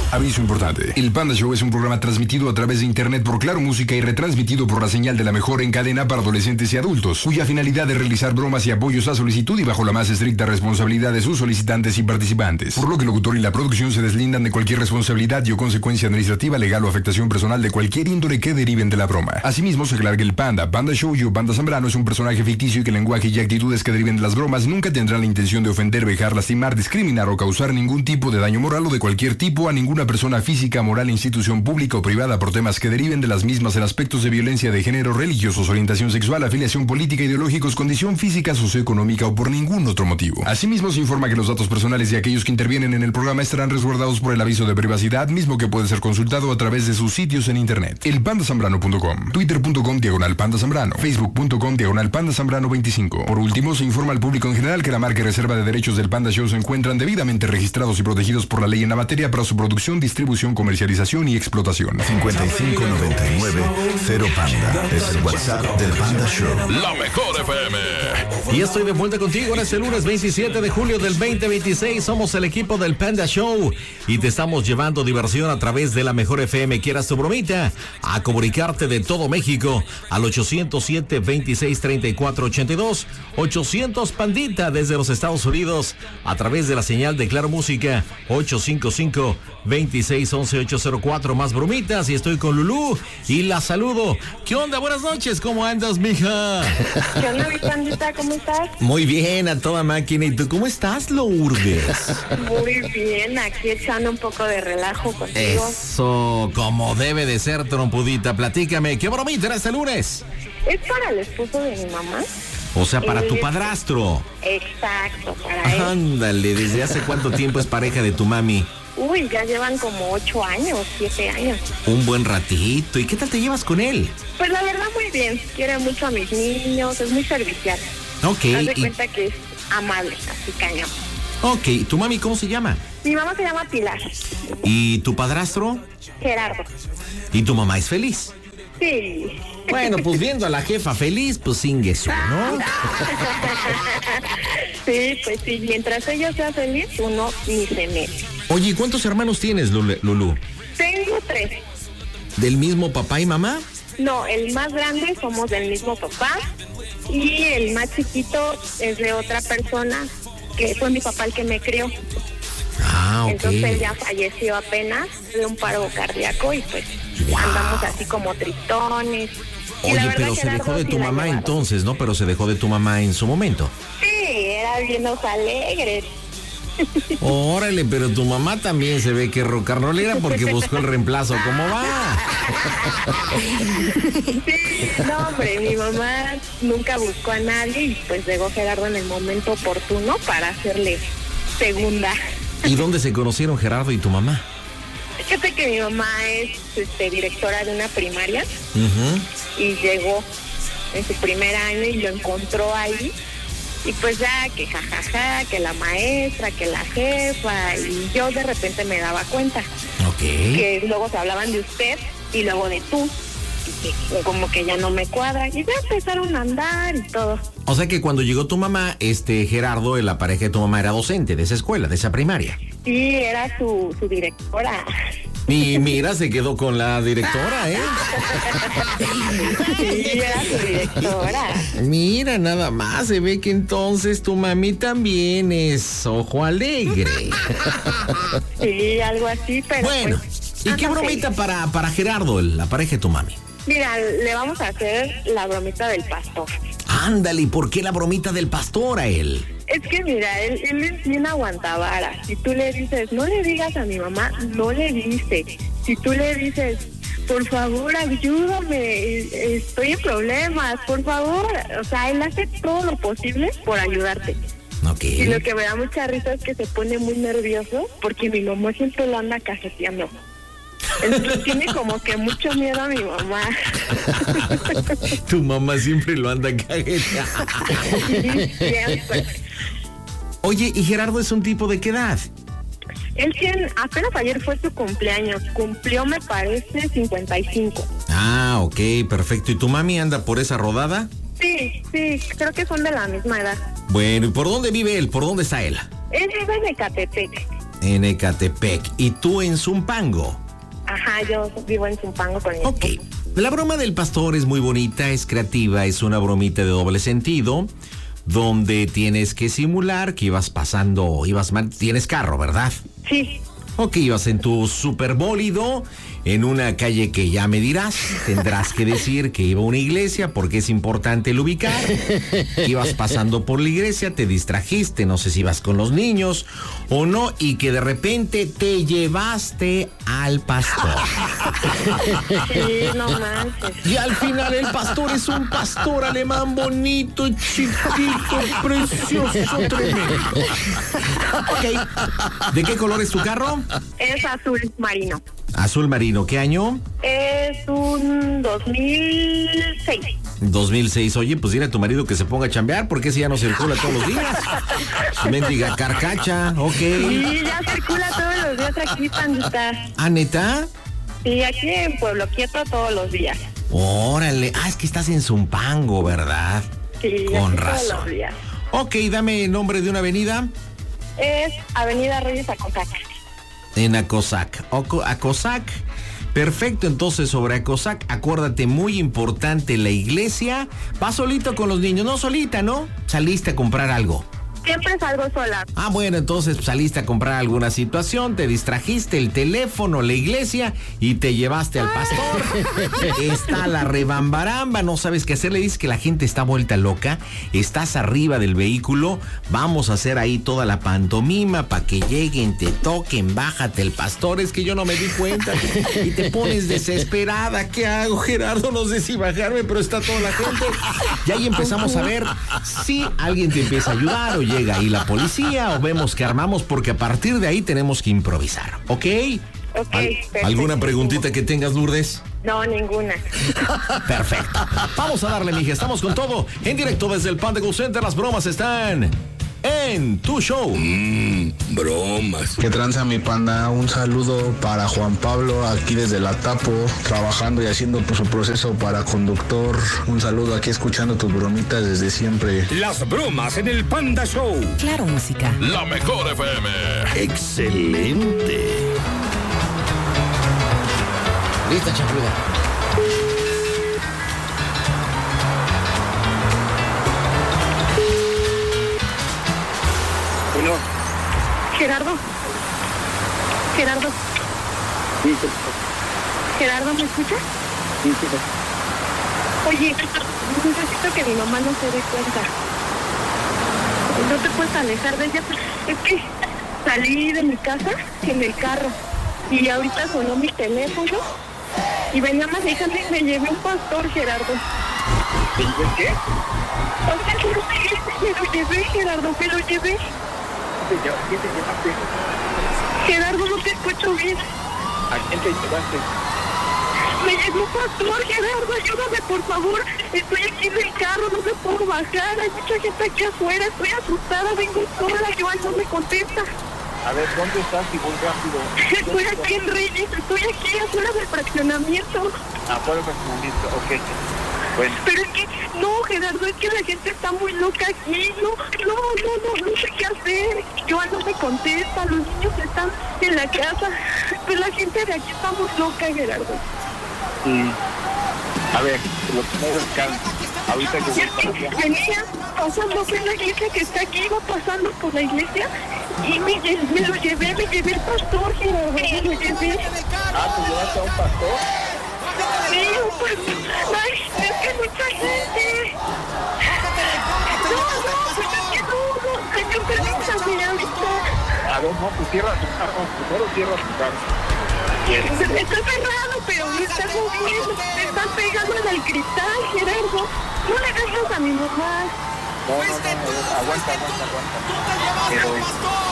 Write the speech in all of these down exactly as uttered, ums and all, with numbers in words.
Aviso importante. El Panda Show es un programa transmitido a través de internet por Claro Música y retransmitido por la señal de la mejor en cadena para adolescentes y adultos, cuya finalidad es realizar bromas y apoyos a solicitud y bajo la más estricta responsabilidad de sus solicitantes y participantes. Por lo que el locutor y la producción se deslindan de cualquier responsabilidad y o consecuencia administrativa, legal o afectación personal de cualquier índole que deriven de la broma. Asimismo, se aclara que el Panda, Panda Show y o Panda Zambrano es un personaje ficticio y que el lenguaje y actitudes que deriven de las bromas nunca tendrán la intención de ofender, vejar, lastimar, discriminar o causar ningún tipo de daño moral o de cualquier tipo a ninguna persona física, moral, institución pública o privada por temas que deriven de las mismas en aspectos de violencia de género, religiosos, orientación sexual, afiliación política, ideológicos, condición física, socioeconómica o por ningún otro motivo. Asimismo, se informa que los datos personales de aquellos que intervienen en el programa estarán resguardados por el aviso de privacidad, mismo que puede ser consultado a través de sus sitios en internet. el panda zambrano punto com, twitter punto com diagonal panda zambrano, facebook punto com diagonal panda zambrano veinticinco. Por último, se informa al público en general que la marca y reserva de derechos del Panda Show se encuentran debidamente registrados y protegidos por la ley en la materia para su producción, distribución, comercialización y explotación. cincuenta y cinco noventa y nueve cero Panda es el WhatsApp del Panda Show. La mejor F M. Y estoy de vuelta contigo en este lunes veintisiete de julio del veinte veintiséis. Somos el equipo del Panda Show y te estamos llevando diversión a través de la mejor F M. Quieras tu bromita, a comunicarte de todo México al ochocientos siete, veintiséis, treinta y cuatro, ochenta y dos. ochocientos Pandita desde los Estados Unidos a través de la señal de Claro Música ochocientos cincuenta y cinco, veintiséis, once, ochocientos cuatro. Más bromitas y estoy con Lulú y la saludo. ¿Qué onda? Buenas noches, ¿cómo andas, mija? ¿Qué onda, mi Pandita? ¿Cómo estás? Muy bien, a toda máquina. ¿Y tú cómo estás, Lourdes? Muy bien, aquí echando un poco de relajo contigo. Eso, como debe de ser, trompudita. Platícame, ¿qué bromita era este lunes? Es para el esposo de mi mamá. O sea, para Eh, tu padrastro. Exacto, para él. Ándale, ¿desde hace cuánto tiempo es pareja de tu mami? Uy, ya llevan como ocho años, siete años. Un buen ratito. ¿Y qué tal te llevas con él? Pues la verdad muy bien, quiere mucho a mis niños, es muy servicial. Ok. Haz de y- cuenta que es amable, así cañón. Ok, ¿tu mami cómo se llama? Mi mamá se llama Pilar, ¿Y tu padrastro? Gerardo. ¿Y tu mamá es feliz? Sí. Bueno, pues viendo a la jefa feliz, pues ingreso, ¿no? Sí, pues sí, mientras ella sea feliz, uno ni se mete. Oye, ¿y cuántos hermanos tienes, Lule- Lulú? Tengo tres. ¿Del mismo papá y mamá? No, el más grande somos del mismo papá y el más chiquito es de otra persona que fue mi papá el que me crió. Ah, ok. Entonces él ya falleció apenas de un paro cardíaco y pues Wow. andamos así como tristones. Y la Oye, verdad, pero se Gerardo dejó de sí tu la mamá llevaron. entonces, ¿no? Pero se dejó de tu mamá en su momento. Sí, era bien los alegres. Órale, pero tu mamá también se ve que rocarrolera porque buscó el reemplazo. ¿Cómo va? Sí, no, hombre, mi mamá nunca buscó a nadie y pues llegó Gerardo en el momento oportuno para hacerle segunda. ¿Y dónde se conocieron Gerardo y tu mamá? Fíjate que mi mamá es este, directora de una primaria Ujú. y llegó en su primer año y lo encontró ahí. Y pues ya que jajaja, que la maestra, que la jefa, y yo de repente me daba cuenta Ok. que luego se hablaban de usted y luego de tú. Y que como que ya no me cuadra. Y ya empezaron a andar y todo. O sea que cuando llegó tu mamá, este Gerardo, la pareja de tu mamá, era docente de esa escuela, de esa primaria. Sí, era su, su directora. Y mira, se quedó con la directora, ¿eh? Sí, era su directora. Mira, nada más, se ve que entonces tu mami también es ojo alegre. Sí, algo así, pero Bueno, pues, ¿y qué anda bromita feliz. para, para Gerardo, la pareja de tu mami? Mira, le vamos a hacer la bromita del pastor. Ándale, ¿y por qué la bromita del pastor a él? Es que mira, él, él es bien aguantavara. Si tú le dices, no le digas a mi mamá, no le dice. Si tú le dices, por favor, ayúdame, estoy en problemas, por favor. O sea, él hace todo lo posible por ayudarte. Ok. Y lo que me da mucha risa es que se pone muy nervioso porque mi mamá siempre lo anda cajeteando. Entonces tiene como que mucho miedo a mi mamá. Tu mamá siempre lo anda cajeteando. Sí, siempre. Oye, ¿y Gerardo es un tipo de qué edad? Él tiene, apenas ayer fue su cumpleaños, cumplió me parece cincuenta y cinco. Ah, ok, perfecto. ¿Y tu mami anda por esa rodada? Sí, sí, creo que son de la misma edad. Bueno, ¿y por dónde vive él? ¿Por dónde está él? Él vive en Ecatepec. En Ecatepec. ¿Y tú en Zumpango? Ajá, yo vivo en Zumpango con mi Ok. esposo. La broma del pastor es muy bonita, es creativa, es una bromita de doble sentido, donde tienes que simular que ibas pasando, ibas mal, tienes carro, ¿verdad? Sí. Ok, ibas en tu superbólido, en una calle que ya me dirás, tendrás que decir que iba a una iglesia porque es importante el ubicar. Ibas pasando por la iglesia, te distrajiste, no sé si ibas con los niños o no, y que de repente te llevaste al pastor. Sí, no manches. Y al final el pastor es un pastor alemán bonito, chiquito, precioso, tremendo. Ok. ¿De qué color es tu carro? Es azul marino. Azul marino. ¿Qué año? Es un dos mil seis. dos mil seis. Oye, pues dile a tu marido que se ponga a chambear porque ese ya no circula todos los días. Mendiga carcacha. Ok. Sí, ya circula todos los días aquí, pandita. ¿Ah, neta? Sí, aquí en Pueblo Quieto todos los días. Órale. Ah, es que estás en Zumpango, ¿verdad? Sí, Con aquí razón. todos los días. Ok, dame el nombre de una avenida. Es Avenida Reyes Acosaca. En Acosac. Oco- Acosac. Perfecto, entonces sobre Acosac, acuérdate, muy importante, la iglesia. ¿Vas solito con los niños? No, solita, ¿no? Saliste a comprar algo. Siempre salgo sola. Ah, bueno, entonces saliste a comprar alguna situación, te distrajiste, el teléfono, la iglesia y te llevaste al pastor. Está la rebambaramba, no sabes qué hacer, le dices que la gente está vuelta loca, estás arriba del vehículo, vamos a hacer ahí toda la pantomima para que lleguen, te toquen, bájate el pastor, es que yo no me di cuenta y te pones desesperada, ¿qué hago, Gerardo? No sé si bajarme, pero está toda la gente. Y ahí empezamos a ver si alguien te empieza a ayudar o llega ahí la policía o vemos que armamos, porque a partir de ahí tenemos que improvisar, ¿ok? Ok, ¿Al- perfecto. ¿Alguna preguntita que tengas, Lourdes? No, ninguna. Perfecto. Vamos a darle, mija. Estamos con todo. En directo desde el Panda Go Center. Las bromas están en tu show. Mmm, bromas. Que tranza mi panda, un saludo para Juan Pablo aquí desde la Tapo, trabajando y haciendo pues, su proceso para conductor. Un saludo aquí escuchando tus bromitas desde siempre. Las bromas en el Panda Show. Claro, música. La mejor F M. Excelente. Lista, chapruda. Bueno, Gerardo. Gerardo. sí, sí, Gerardo, ¿me escuchas? sí, sí. Oye, necesito que mi mamá no se dé cuenta. No te puedes alejar de ella. Es que salí de mi casa en el carro y ahorita sonó mi teléfono y venía manejando y me llevé un pastor, Gerardo. ¿Te dices qué? O sea, que me lo llevé, Gerardo, me lo llevé. ¿Qué te lleva- ¿Quién te llevaste? Gerardo, no te escucho bien. ¿A quién te llevaste? Me llegó un pastor, Gerardo, ayúdame, por favor. Estoy aquí en el carro, no me puedo bajar. Hay mucha gente aquí afuera, estoy asustada, vengo sola, Joan no me contesta. A ver, ¿dónde estás y muy rápido? Estoy aquí en Reyes, estoy aquí afuera del fraccionamiento. Afuera del fraccionamiento, ok. Bueno, Pero es que, no, Gerardo, es que la gente está muy loca aquí. No, no, no, no, no sé qué hacer. Joan no me contesta, los niños están en la casa. Pero la gente de aquí está muy loca, Gerardo. sí. A ver, lo primero es calma. Ahorita yo Y voy es para que allá. venía pasando por la iglesia que está aquí, iba pasando por la iglesia y me, lle- me lo llevé, me llevé el pastor, Gerardo, me lo llevé. Ah, ¿te llevaste a un pastor? Sí, pues, ay, es que mucha gente. No, no, pues es que no, no, señor, permítame ahorita. A ver, no, pues cierra tu carro. Primero cierra tu carro. Bien. Está cerrado, pero me está moviendo, me están pegando al cristal, Gerardo. No le dejes a mi mamá. No, no, no, no, aguanta, aguanta, aguanta. Pero es...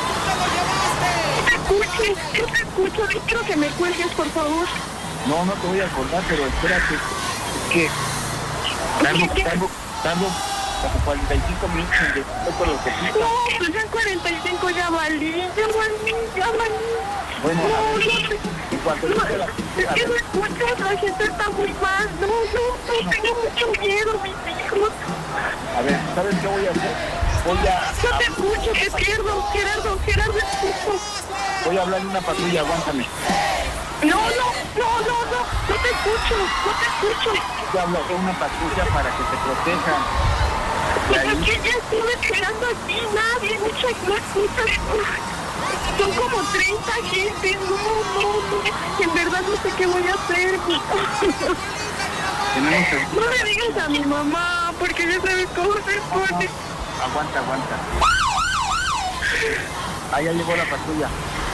No te escuches, no te escucho, no quiero que me cuelgues, por favor. No, no te voy a acordar, pero espérate. Es que... Tardo, tardo, tardo como cuarenta y cinco minutos en llegar con los copitos. No, pues ya en cuarenta y cinco ya valí, ya valí, ya valí. Bueno, a No, ver, no, en cuanto no, llegue la gente, es a que no ver, escuchas, la gente está muy mal. No, no, no, tengo mucho miedo, mis hijos. a ver, ¿sabes qué voy a hacer? Voy a... No te escucho, te pierdo, Gerardo, Gerardo, escucho. voy a hablar de una patrulla, aguántame. No, no, no, no, no, no te escucho, no te escucho. Voy a hablar de una patrulla para que te protejan. Pues es que ya estuve esperando aquí, nadie, muchas gracias. Son como treinta gente, no, no, no, en verdad no sé qué voy a hacer. No le digas a mi mamá, porque ya sabes cómo se pone. Aguanta, aguanta. Ahí ya llegó la patrulla.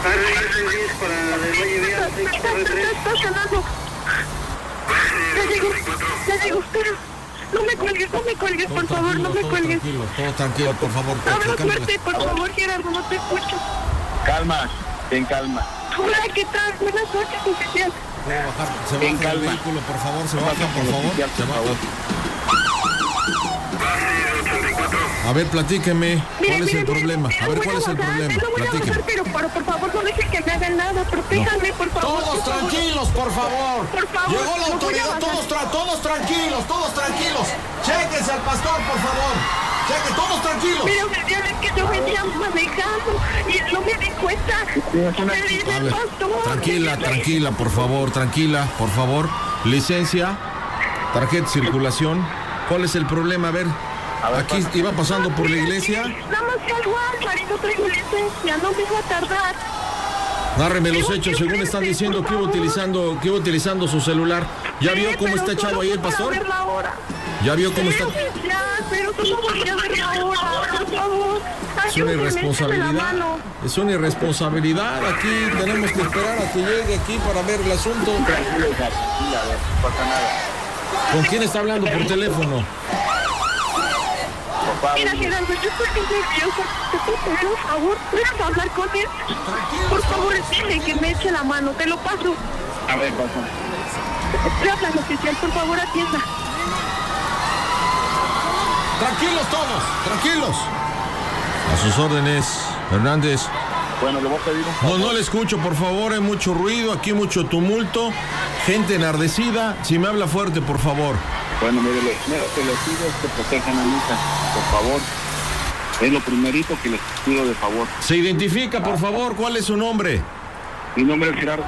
Está sonando. Ya llegó, ya llegó, espera. No me cuelgues, no me cuelgues, por favor, no me cuelgues. Tranquilo, todo tranquilo, por favor. Habla fuerte, por favor, Gerardo, no te escucho. Calma, ten calma. Hola, ¿qué tal? Buenas noches, oficial. ¿Puedo bajar? Se Ten baja el calma. vehículo, por favor, se baja, Baja por con el favor. oficial, Se por baja. favor. A ver, platíqueme. Mire, ¿Cuál es mire, el mire, problema? mire, A ver, voy ¿cuál es el bajar, problema? no voy a Platíqueme. bajar, pero, pero por favor, no dejen que me hagan nada. Protéjanme, por favor. Todos por favor. tranquilos, por favor. Por favor, Llegó la no voy a autoridad, bajar. todos, tra- todos tranquilos, todos tranquilos. Chéquense al pastor, por favor. Chequen, todos tranquilos. Mira, oficial, es que yo venía manejando y no me di cuenta. Me dice A el ver, pastor. tranquila, tranquila, por favor, tranquila, por favor. Licencia, tarjeta de circulación. ¿Cuál es el problema? A ver, aquí iba pasando por la iglesia. Nada más que al Walmart y no traigo licencia, no me iba a tardar. Nárreme los Digo, hechos, según están diciendo que iba utilizando, que iba utilizando su celular. ¿Ya vio Sí, cómo pero está echado solo ahí el fue para pastor? ver la hora. ¿Ya vio cómo Sí, está? oficial, pero solo voy a ver la hora, por favor. Es una Ayúdeme, écheme la irresponsabilidad. mano. Es una irresponsabilidad. Aquí tenemos que esperar a que llegue aquí para ver el asunto. Tranquilo, hija, tranquila, a ver, no pasa nada. ¿Con quién está hablando por teléfono? Papá, Mira, Gerardo, yo estoy muy nerviosa. ¿Te puedo pedir un favor? ¿Puedes hablar con él? Por favor, dile que me eche la mano. Te lo paso. a ver, pasa. Te hablan, oficial. Por favor, atienda. Tranquilos todos, tranquilos. A sus órdenes, Hernández. Bueno, le voy a pedir un No, favor. no le escucho, por favor. Hay mucho ruido, aquí mucho tumulto. Gente enardecida. Si me habla fuerte, por favor. Bueno, mire, le, mire, te les pido que protejan a mi hija, por favor. Es lo primerito que les pido de favor. Se identifica, por favor. ¿Cuál es su nombre? Mi nombre es Gerardo.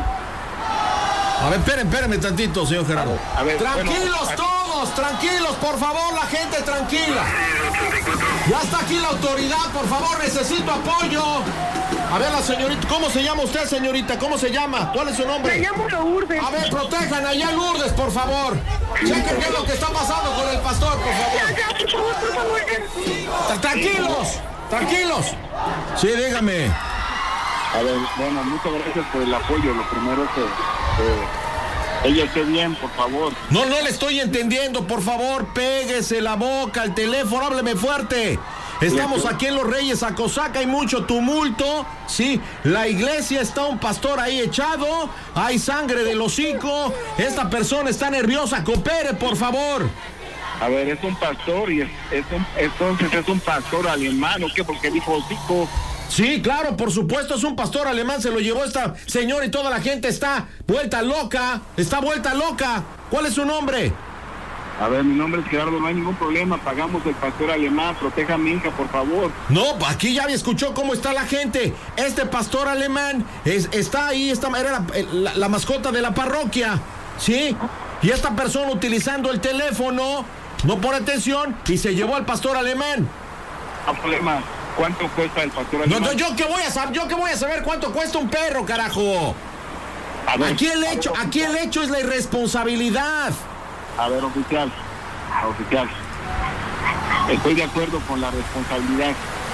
A ver, espérenme, espérenme tantito, señor Gerardo. A ver, Tranquilos bueno, todos, tranquilos, por favor, la gente tranquila. Ya está aquí la autoridad, por favor, necesito apoyo. A ver, la señorita, ¿cómo se llama usted, señorita? ¿Cómo se llama? ¿Cuál es su Me nombre? llamo Lourdes. A ver, protejan allá a Lourdes, por favor. Chequen qué es lo que está pasando con el pastor, por favor. Ya, ya, por favor, por favor. ya. Tra- Tranquilos, tranquilos. Sí, dígame. A ver, bueno, muchas gracias por el apoyo. Lo primero es que eh, ella esté bien, por favor. No, no le estoy entendiendo, por favor, péguese la boca al teléfono, hábleme fuerte. Estamos aquí en Los Reyes, Acosaca, hay mucho tumulto, sí, la iglesia está un pastor ahí echado, hay sangre del hocico, esta persona está nerviosa, coopere, por favor. A ver, es un pastor y es, es un, entonces es un pastor alemán, ¿o qué? Porque dijo hocico. Sí, claro, por supuesto, es un pastor alemán, se lo llevó esta señora y toda la gente está vuelta loca, está vuelta loca. ¿Cuál es su nombre? A ver, mi nombre es Gerardo, no hay ningún problema, pagamos el pastor alemán, proteja a mi hija, por favor. No, aquí ya escuchó cómo está la gente. Este pastor alemán es, está ahí, esta, era la, la, la mascota de la parroquia, ¿sí? Y esta persona utilizando el teléfono, no pone atención y se llevó al pastor alemán. No hay problema, ¿cuánto cuesta el pastor No, alemán? no, yo qué voy a saber, yo qué voy a saber cuánto cuesta un perro, carajo. A ver, Aquí el a ver, hecho, aquí el hecho es la irresponsabilidad. A ver, oficial, oficial, estoy de acuerdo con la responsabilidad.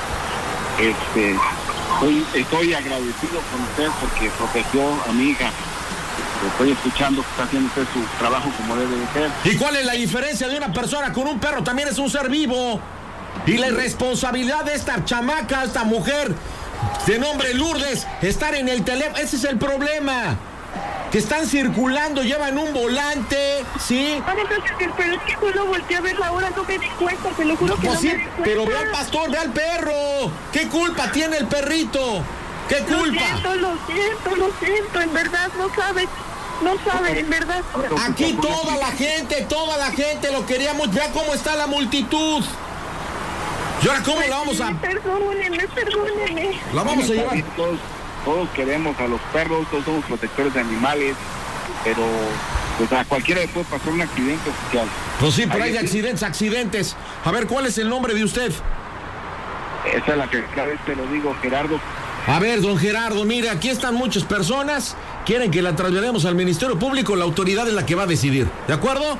Este, estoy, estoy agradecido con usted porque protegió a mi hija. Estoy escuchando que está haciendo usted su trabajo como debe de ser. ¿Y cuál es la diferencia de una persona con un perro? También es un ser vivo. Y la irresponsabilidad de esta chamaca, esta mujer de nombre Lourdes, estar en el teléfono, ese es el problema. Que están circulando, llevan un volante, ¿sí? Vale, entonces, pero es que solo volteé a ver la hora, no me di cuenta, te lo juro que Pues no sí, me di cuenta. pero ve al pastor, ve al perro. ¿Qué culpa tiene el perrito? ¿Qué Lo culpa? siento, lo siento, lo siento, en verdad, no sabes, no sabes, en verdad. Aquí toda la gente, toda la gente lo queríamos. Vea cómo está la multitud. ¿Y ahora cómo la vamos a...? Perdónenme, perdónenme. La vamos a llevar. Todos, todos queremos a los perros, todos somos protectores de animales, pero pues a cualquiera le puede pasar un accidente oficial. Pues sí, pero Ahí hay sí. accidentes, accidentes. A ver, ¿cuál es el nombre de usted? Esa es la que cada vez te lo digo, Gerardo. A ver, don Gerardo, mire, aquí están muchas personas, quieren que la traslademos al Ministerio Público, la autoridad es la que va a decidir, ¿de acuerdo?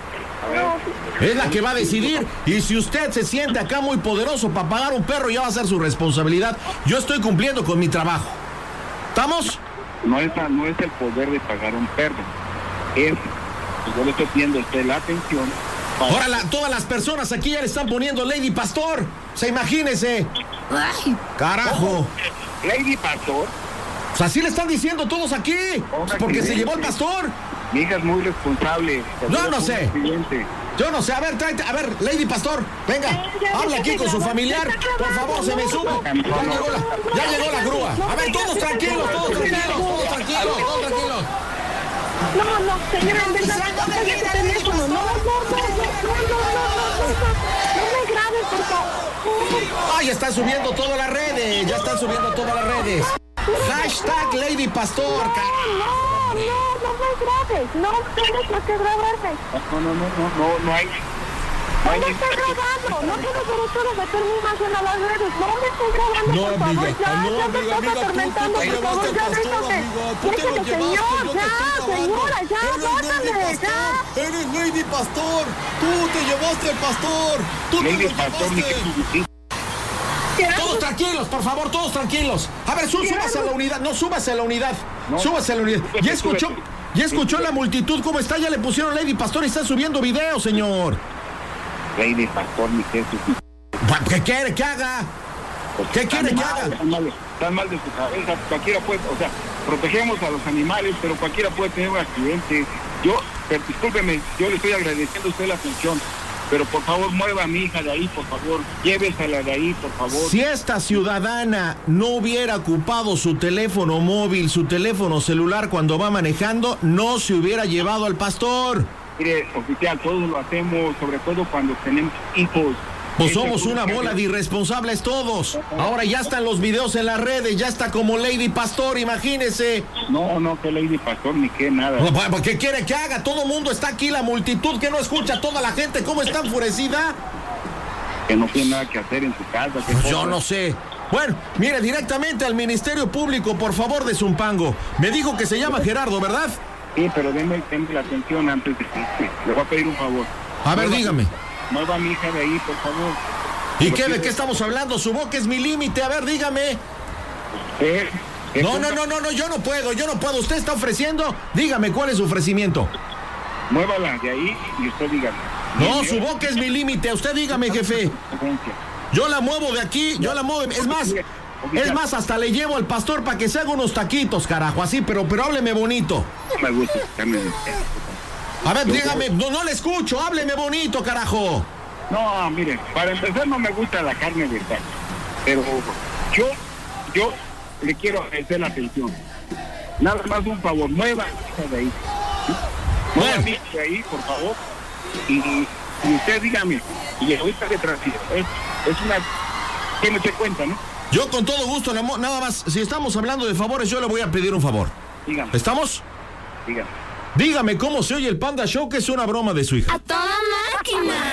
Es la que va a decidir, y si usted se siente acá muy poderoso para pagar un perro, ya va a ser su responsabilidad. Yo estoy cumpliendo con mi trabajo. ¿Estamos? No es, no es el poder de pagar un perro, es, pues yo le estoy pidiendo a usted la atención. Para... Ahora, la, todas las personas aquí ya le están poniendo Lady Pastor, o sea, imagínese. ¡Ay! ¡Carajo! Lady Pastor. Pues así le están diciendo todos aquí, pues porque se llevó el pastor. Mi hija es muy responsable. No, no sé. Accidente. Yo no sé, a ver, tráete, a ver, Lady Pastor, venga, habla aquí con su familiar, por favor, se me sube. Ya llegó la, ya llegó la grúa. A ver, todos tranquilos, todos tranquilos, todos tranquilos, todos tranquilos. No, no, señora, en verdad, no me grabe, teléfono. No, no, no, no, no, no, no, no, no me grabes, por favor. Ay, ya están subiendo todas las redes, ya están subiendo todas las redes. Hashtag Lady Pastor. No, no, no me grabes, no tienes por qué grabarme. No, no, no, no, no, no hay. No me estoy grabando, no tienes derecho de meter mi imagen a las redes, no me estoy grabando, No, por favor, amiga, ya, no, ya me amiga, estás amiga, tú- tú atormentando, te por favor, llevaste ya al pastor, déjate. amiga, tú te Déjate, lo llevaste, señor, yo te ya, estoy señora, grabando. ya, bájame, ya. Eres Lady Pastor, tú te llevaste al pastor, tú Lady Pastor, mi que Todos tranquilos, por favor, todos tranquilos. A ver, sú- súbase a la unidad, no, súbase a la unidad, No. súbase a la unidad. Ya escuchó, ya escuchó la multitud cómo está, ya le pusieron Lady Pastor y está subiendo video, señor. Lady Pastor, mi Jesús. ¿Qué quiere que haga? ¿Qué quiere que haga? Están mal, están mal de su cabeza, cualquiera puede, o sea, protegemos a los animales, pero cualquiera puede tener un accidente. Yo, pero, discúlpeme, yo le estoy agradeciendo a usted la atención, pero por favor mueva a mi hija de ahí, por favor, llévesela de ahí, por favor. Si esta ciudadana no hubiera ocupado su teléfono móvil, su teléfono celular cuando va manejando, no se hubiera llevado al pastor. Mire, oficial, todos lo hacemos, sobre todo cuando tenemos hijos. Pues Ese somos fue una un- bola de irresponsables todos. Ahora ya están los videos en las redes, ya está como Lady Pastor, imagínese. No, no, que Lady Pastor ni que nada. ¿Qué quiere que haga? Todo el mundo está aquí, la multitud que no escucha, toda la gente, ¿cómo está enfurecida? Que no tiene nada que hacer en su casa. que Pues yo cosa. no sé. Bueno, mire, directamente al Ministerio Público, por favor, de Zumpango. Me dijo que se llama Gerardo, ¿verdad? Sí, pero denme, denme la atención antes de que... Le voy a pedir un favor. A ver, Mueva- dígame. Mueva a mi hija de ahí, por favor. ¿Y qué, de qué estamos hablando? Su boca es mi límite, a ver, dígame. Eh, eh, No, no, no, no, no, yo no puedo, yo no puedo. ¿Usted está ofreciendo? Dígame, ¿cuál es su ofrecimiento? Muévala de ahí y usted dígame. No, su boca es mi límite. Usted dígame, jefe. Yo la muevo de aquí, yo la muevo. Es más, es más, hasta le llevo al pastor para que se haga unos taquitos, carajo, así, pero, pero hábleme bonito. No me gusta. Carmen. A ver, dígame, no, no le escucho, hábleme bonito, carajo. No, mire, para empezar no me gusta la carne de taco, pero yo, yo le quiero hacer la atención. Nada más un favor, mueva a mi hija de ahí. ¿Sí? Mueva a mi hija de ahí, por favor. Y, y usted dígame, y ahorita le transfiero. Es, es una... que me te cuenta, ¿no? Yo con todo gusto, namo- nada más, si estamos hablando de favores, yo le voy a pedir un favor. Dígame, ¿Estamos? dígame. Dígame cómo se oye el Panda Show, que es una broma de su hija. ¡A toda máquina!